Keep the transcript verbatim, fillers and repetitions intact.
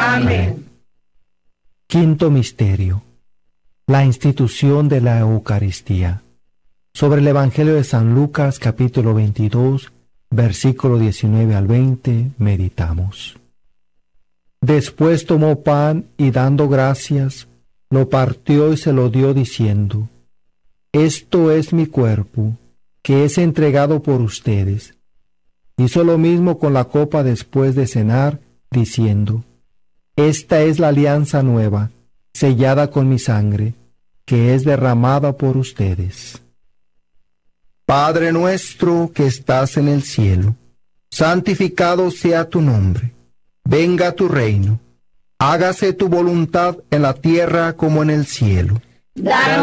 Amén. Quinto misterio: la institución de la Eucaristía. Sobre el Evangelio de San Lucas, capítulo veintidós, versículo diecinueve al veinte, meditamos. Después tomó pan y dando gracias, lo partió y se lo dio diciendo: Esto es mi cuerpo, que es entregado por ustedes. Hizo lo mismo con la copa después de cenar, diciendo: Esta es la alianza nueva, sellada con mi sangre, que es derramada por ustedes. Padre nuestro que estás en el cielo, santificado sea tu nombre. Venga tu reino. Hágase tu voluntad en la tierra como en el cielo. Danos